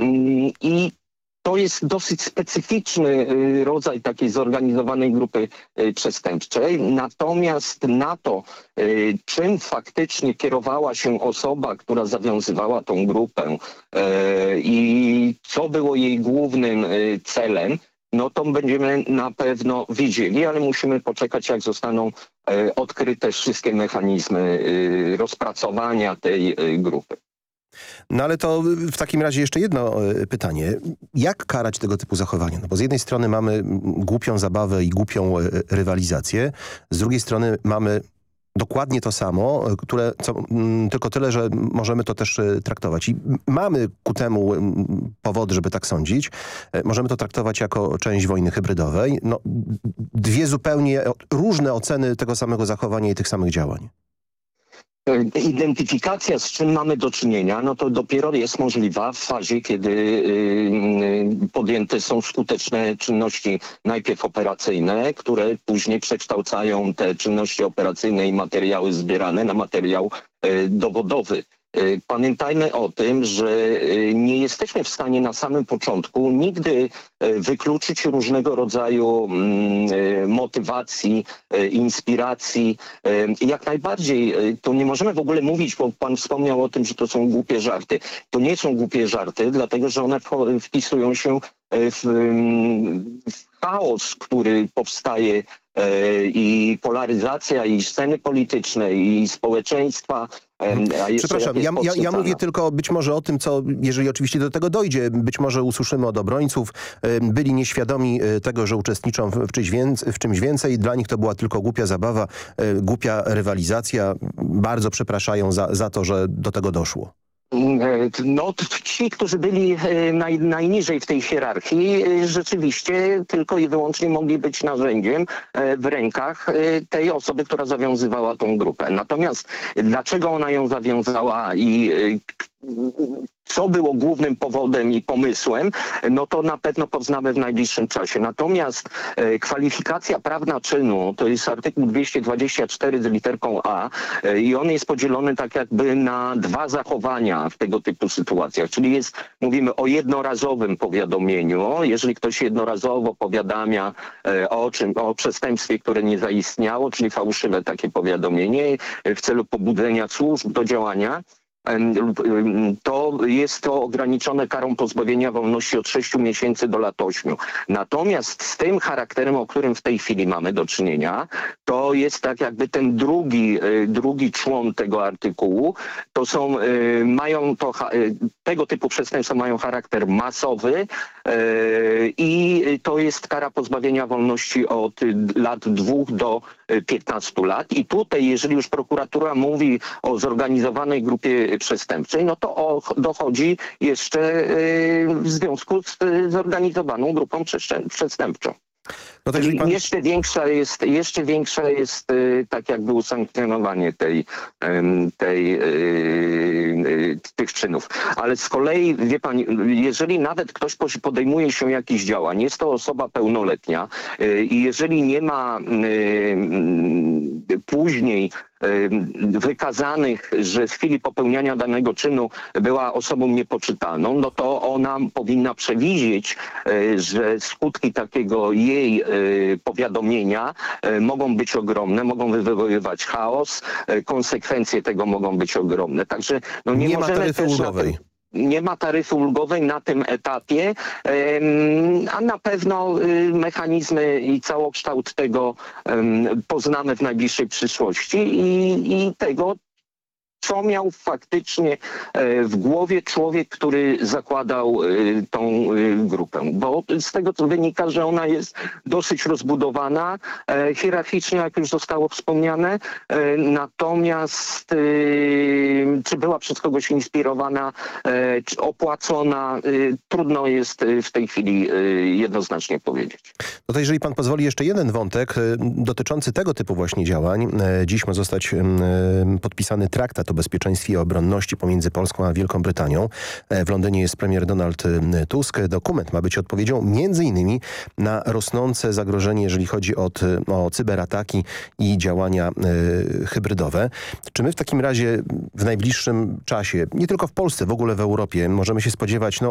I to jest dosyć specyficzny rodzaj takiej zorganizowanej grupy przestępczej. Natomiast na to, czym faktycznie kierowała się osoba, która zawiązywała tą grupę i co było jej głównym celem, no to będziemy na pewno wiedzieli, ale musimy poczekać, jak zostaną odkryte wszystkie mechanizmy rozpracowania tej grupy. No ale to w takim razie jeszcze jedno pytanie. Jak karać tego typu zachowania? No bo z jednej strony mamy głupią zabawę i głupią rywalizację, z drugiej strony mamy dokładnie to samo, tylko tyle, że możemy to też traktować. I mamy ku temu powody, żeby tak sądzić. Możemy to traktować jako część wojny hybrydowej. No, dwie zupełnie różne oceny tego samego zachowania i tych samych działań. Identyfikacja, z czym mamy do czynienia, no to dopiero jest możliwa w fazie, kiedy podjęte są skuteczne czynności najpierw operacyjne, które później przekształcają te czynności operacyjne i materiały zbierane na materiał dowodowy. Pamiętajmy o tym, że nie jesteśmy w stanie na samym początku nigdy wykluczyć różnego rodzaju motywacji, inspiracji. Jak najbardziej tu nie możemy w ogóle mówić, bo pan wspomniał o tym, że to są głupie żarty. To nie są głupie żarty, dlatego że one wpisują się w chaos, który powstaje i polaryzacja, i sceny polityczne, i społeczeństwa. Przepraszam, ja mówię tylko być może o tym, co, jeżeli oczywiście do tego dojdzie, być może usłyszymy od obrońców, byli nieświadomi tego, że uczestniczą w czymś więcej. Dla nich to była tylko głupia zabawa, głupia rywalizacja. Bardzo przepraszają za to, że do tego doszło. No, ci, którzy byli najniżej w tej hierarchii, rzeczywiście tylko i wyłącznie mogli być narzędziem w rękach tej osoby, która zawiązywała tą grupę. Natomiast dlaczego ona ją zawiązała i co było głównym powodem i pomysłem, no to na pewno poznamy w najbliższym czasie. Natomiast kwalifikacja prawna czynu to jest artykuł 224 z literką A i on jest podzielony tak jakby na dwa zachowania w tego typu sytuacjach. Czyli mówimy o jednorazowym powiadomieniu. Jeżeli ktoś jednorazowo powiadamia o przestępstwie, które nie zaistniało, czyli fałszywe takie powiadomienie w celu pobudzenia służb do działania, to jest to ograniczone karą pozbawienia wolności od 6 miesięcy do lat 8. Natomiast z tym charakterem, o którym w tej chwili mamy do czynienia, to jest tak jakby ten drugi człon tego artykułu. To są, tego typu przestępstwa mają charakter masowy i to jest kara pozbawienia wolności od lat 2 do 15 lat. I tutaj, jeżeli już prokuratura mówi o zorganizowanej grupie przestępczej, no to dochodzi jeszcze w związku z zorganizowaną grupą przestępczą. No to pan... Jeszcze większa jest tak jakby usankcjonowanie tych czynów. Ale z kolei, wie pan, jeżeli nawet ktoś podejmuje się jakichś działań, jest to osoba pełnoletnia i jeżeli nie ma później wykazanych, że w chwili popełniania danego czynu była osobą niepoczytalną, no to ona powinna przewidzieć, że skutki takiego jej powiadomienia mogą być ogromne, mogą wywoływać chaos, konsekwencje tego mogą być ogromne. Także no nie ma taryfy ulgowej. Nie ma taryfy ulgowej na tym etapie, a na pewno mechanizmy i całokształt tego poznamy w najbliższej przyszłości i tego, co miał faktycznie w głowie człowiek, który zakładał tą grupę. Bo z tego co wynika, że ona jest dosyć rozbudowana, hierarchicznie, jak już zostało wspomniane. Natomiast czy była przez kogoś inspirowana, czy opłacona, trudno jest w tej chwili jednoznacznie powiedzieć. No to jeżeli pan pozwoli, jeszcze jeden wątek dotyczący tego typu właśnie działań. Dziś ma zostać podpisany traktat o bezpieczeństwie i obronności pomiędzy Polską a Wielką Brytanią. W Londynie jest premier Donald Tusk. Dokument ma być odpowiedzią m.in. na rosnące zagrożenie, jeżeli chodzi o cyberataki i działania hybrydowe. Czy my w takim razie w najbliższym czasie, nie tylko w Polsce, w ogóle w Europie, możemy się spodziewać